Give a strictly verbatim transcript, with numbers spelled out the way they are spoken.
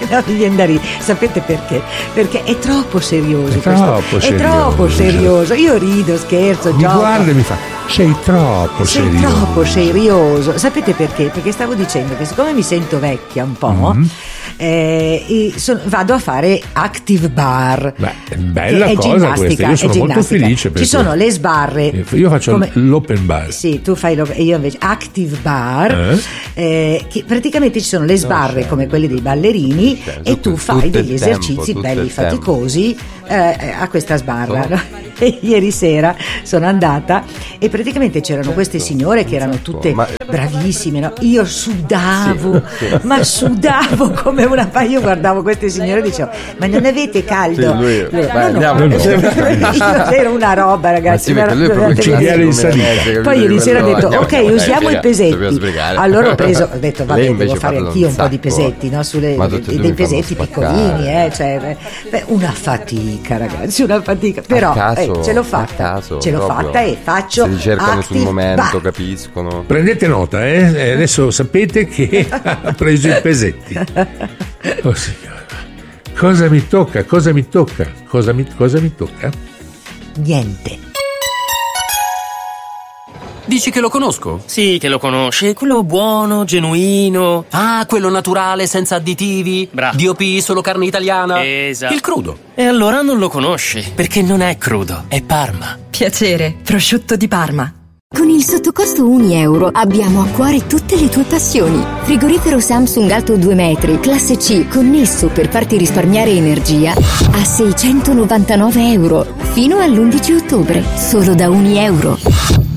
No, mi viene da ridere. Sapete perché? Perché è troppo serioso. È troppo questo. serioso. È troppo serioso. Io rido, scherzo, Mi gioco. guarda e mi fa: sei troppo Sei serioso. troppo serioso. Sapete perché? Perché stavo dicendo che siccome mi sento vecchia un po', Mm-hmm. eh, e son- vado a fare active bar. Beh, è bella Che è cosa ginnastica, questa. Io è sono molto ginnastica. felice per Ci sono questo. le sbarre. Io faccio come- l'open bar. Sì, tu fai lo, e io invece active bar, Eh? eh, che praticamente ci sono le sbarre come quelle dei ballerini Cioè, e tutto- tu fai tutto il degli tempo, esercizi tutto belli il tempo. faticosi eh, a questa sbarra. Oh. no? E ieri sera sono andata e praticamente c'erano queste signore che erano tutte Ma- bravissime, no? Io sudavo, Sì, sì. ma sudavo come una pa- io guardavo queste signore e dicevo: ma non avete caldo? Sì, lui- Loro, vai, "No, no." andiamo. Era una roba, ragazzi. Ma sì, perché lui è proprio veramente- cinghiale in salita. capito? Poi ieri sera ho Quello- detto: andiamo, ok, andiamo, usiamo dai, i raga, pesetti. dobbiamo sbrigare. Allora ho preso, ho detto: vabbè, Lei devo invece fare parla anch'io un un po' di sacco. pesetti, no? Sulle, Ma tutti e due dei mi fanno pesetti spaccare. piccolini, eh, cioè, beh, una fatica, ragazzi, una fatica. Però caso, eh, ce l'ho a fatta, caso, ce l'ho proprio. fatta e faccio. Si ricercano sul active momento, bar. capiscono. Prendete nota, eh? E adesso sapete che ha preso i pesetti. Oh signore, cosa mi tocca? Cosa mi tocca? Cosa mi, cosa mi tocca? Niente. Dici che lo conosco? Sì, che lo conosce, quello buono, genuino. Ah, quello naturale, senza additivi? Bravo. D O P, solo carne italiana? Esatto. Il crudo. E allora non lo conosce, perché non è crudo, è Parma. Piacere, prosciutto di Parma. Con il sottocosto un euro abbiamo a cuore tutte le tue passioni. Frigorifero Samsung alto due metri, classe C, connesso per farti risparmiare energia a seicentonovantanove euro. Fino all'undici ottobre, solo da un euro.